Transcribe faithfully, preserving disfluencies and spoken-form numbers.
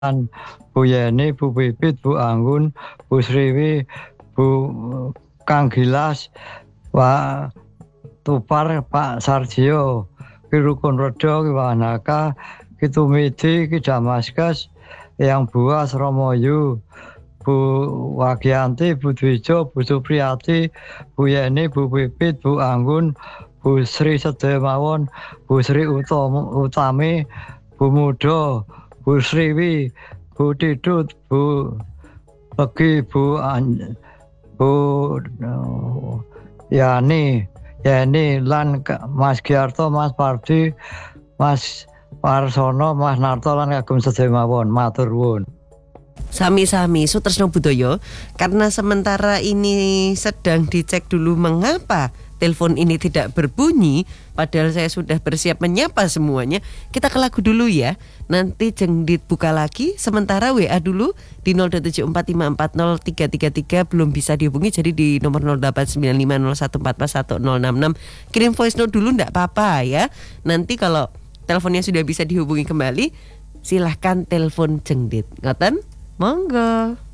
Bu Yeni, Bu Pipit, Bu Anggun, Bu Sriwi, Bu Kang Gilas, Pak Tupar, Pak Sarjio, Ki Rukun Redo, Ki Wanaka, Ki Tumidi, Ki Damaskus, Yang Buas, Romoyu, Bu Wagianti, Bu Dwijo, Bu Supriyati, Bu Yeni, Bu Pipit, Bu Anggun, Bu Sri Sedemawon, Bu Sri Utomo, Utami, Bu Mudo, Bu Sriwi, Bu Didut, Bu Legi, Bu An, Bu uh, Yani, Yani lan Mas Giarto, Mas Pardi, Mas Parsono, Mas Narto lan kagem sedaya matur nuwun. Sami-sami Sutresno Budoyo, karena sementara ini sedang dicek dulu mengapa telepon ini tidak berbunyi, padahal saya sudah bersiap menyapa semuanya. Kita ke lagu dulu ya, nanti Jengdit buka lagi. Sementara W A dulu di nol dua tujuh empat lima empat nol tiga tiga tiga belum bisa dihubungi, jadi di nomor nol delapan sembilan lima nol satu empat empat satu nol enam enam kirim voice note dulu, enggak apa-apa ya. Nanti kalau teleponnya sudah bisa dihubungi kembali, silahkan telepon Jengdit. Ngoten? Monggo.